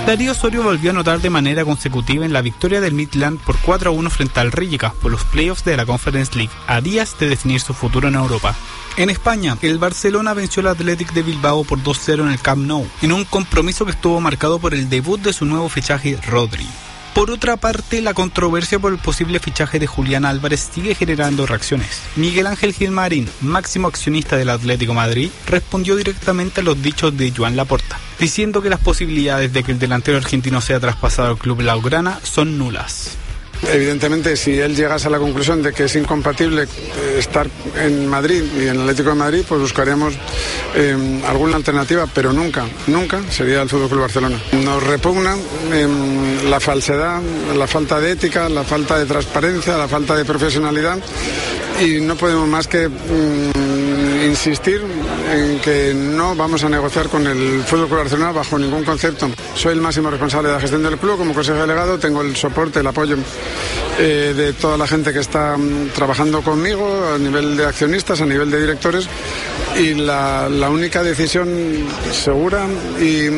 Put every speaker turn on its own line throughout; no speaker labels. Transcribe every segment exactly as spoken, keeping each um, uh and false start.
Darío Osorio volvió a anotar de manera consecutiva en la victoria del Midland por cuatro a uno frente al Rijeka por los playoffs de la Conference League, a días de definir su futuro en Europa. En España, el Barcelona venció al Athletic de Bilbao por dos cero en el Camp Nou, en un compromiso que estuvo marcado por el debut de su nuevo fichaje Rodri. Por otra parte, la controversia por el posible fichaje de Julián Álvarez sigue generando reacciones. Miguel Ángel Gilmarín, máximo accionista del Atlético de Madrid, respondió directamente a los dichos de Joan Laporta, diciendo que las posibilidades de que el delantero argentino sea traspasado al club blaugrana son nulas.
Evidentemente, si él llegase a la conclusión de que es incompatible estar en Madrid y en el Atlético de Madrid, pues buscaríamos eh, alguna alternativa, pero nunca, nunca sería el Fútbol Club Barcelona. Nos repugna eh, la falsedad, la falta de ética, la falta de transparencia, la falta de profesionalidad, y no podemos más que mm, insistir en que no vamos a negociar con el Fútbol Club Barcelona bajo ningún concepto. Soy el máximo responsable de la gestión del club como consejo delegado, tengo el soporte, el apoyo Eh, de toda la gente que está um, trabajando conmigo a nivel de accionistas, a nivel de directores, y la, la única decisión segura y,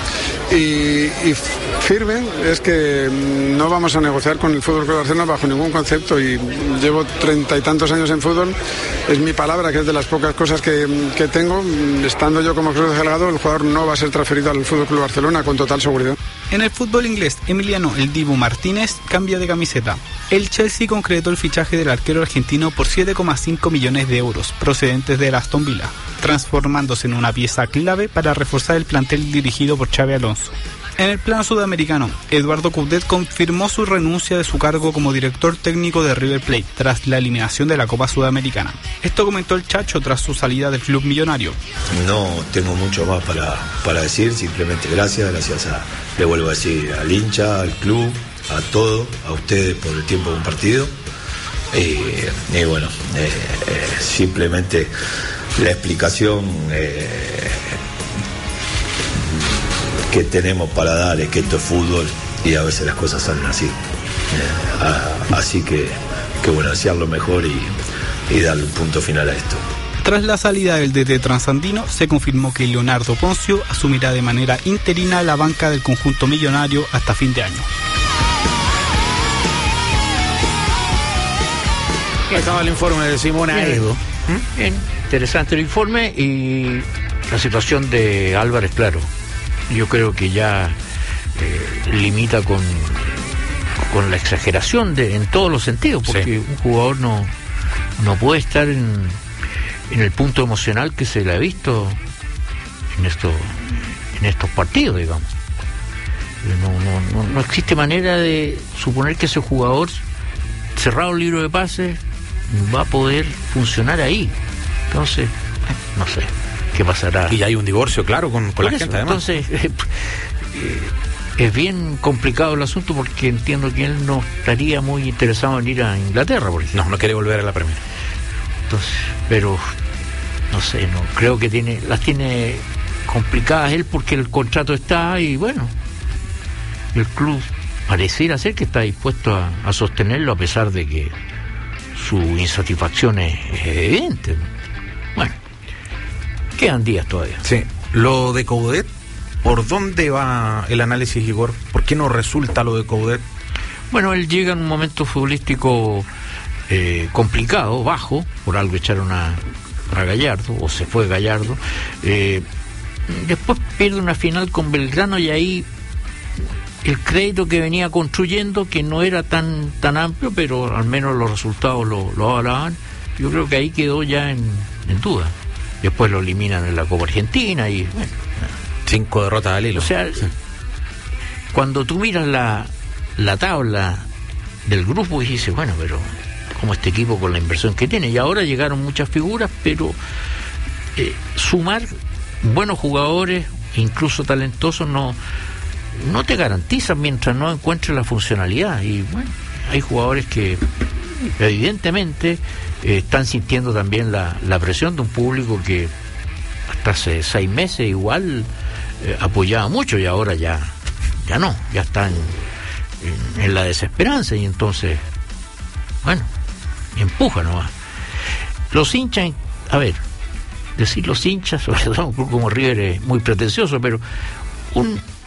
y, y firme es que no vamos a negociar con el Fútbol Club Barcelona bajo ningún concepto, y llevo treinta y tantos años en fútbol, es mi palabra, que es de las pocas cosas que, que tengo. Estando yo como consejo delegado, el jugador no va a ser transferido al Fútbol Club Barcelona con total seguridad.
En el fútbol inglés, Emiliano El Dibu Martínez cambia de camiseta. El Chelsea concretó el fichaje del arquero argentino por siete coma cinco millones de euros procedentes del Aston Villa, transformándose en una pieza clave para reforzar el plantel dirigido por Xabi Alonso. En el plano sudamericano, Eduardo Coudet confirmó su renuncia de su cargo como director técnico de River Plate tras la eliminación de la Copa Sudamericana. Esto comentó el Chacho tras su salida del club millonario.
No tengo mucho más para, para decir, simplemente gracias, gracias a, le vuelvo a decir, al hincha, al club, a todo, a ustedes por el tiempo compartido. Eh, y bueno, eh, eh, simplemente la explicación eh, que tenemos para dar es que esto es fútbol y a veces las cosas salen así. Eh, a, así que, que bueno, desearlo mejor y, y darle un punto final a esto.
Tras la salida del D T transandino, se confirmó que Leonardo Ponzio asumirá de manera interina la banca del conjunto millonario hasta fin de año.
Acaba el informe de Simón Aedo.
Bien, interesante el informe y la situación de Álvarez, claro. Yo creo que ya eh, limita con, con la exageración de, en todos los sentidos, porque sí, un jugador no, no puede estar en, en el punto emocional que se le ha visto en, esto, en estos partidos, digamos. No, no, no, no existe manera de suponer que ese jugador, cerrado el libro de pases, va a poder funcionar ahí. Entonces, eh, no sé qué pasará.
Y ya hay un divorcio, claro, con, con la eso, gente, además.
Entonces, eh, eh, es bien complicado el asunto, porque entiendo que él no estaría muy interesado en ir a Inglaterra, por ejemplo.
No, no quiere volver a la Premier.
Entonces, pero, no sé, no creo que tiene las tiene complicadas él, porque el contrato está y bueno, el club pareciera ser que está dispuesto a, a sostenerlo, a pesar de que su insatisfacción es, es evidente. Bueno, quedan días todavía.
Sí, lo de Coudet, ¿por dónde va el análisis, Igor? ¿Por qué no resulta lo de Coudet?
Bueno, él llega en un momento futbolístico eh, complicado, bajo, por algo echaron a, a Gallardo, o se fue Gallardo. Eh, después pierde una final con Belgrano y ahí el crédito que venía construyendo, que no era tan tan amplio, pero al menos los resultados lo, lo avalaban, yo creo que ahí quedó ya en, en duda. Después lo eliminan en la Copa Argentina y bueno,
cinco derrotas al hilo.
O sea, sí, cuando tú miras la, la tabla del grupo y dices, bueno, pero como este equipo con la inversión que tiene, y ahora llegaron muchas figuras, pero eh, sumar buenos jugadores, incluso talentosos, no no te garantizan mientras no encuentres la funcionalidad. Y bueno, hay jugadores que evidentemente eh, están sintiendo también la, la presión de un público que hasta hace seis meses igual eh, apoyaba mucho, y ahora ya ya no, ya están en, en la desesperanza, y entonces bueno, empuja nomás. Los hinchas, a ver, decir los hinchas, sobre todo un club como River es muy pretencioso, pero un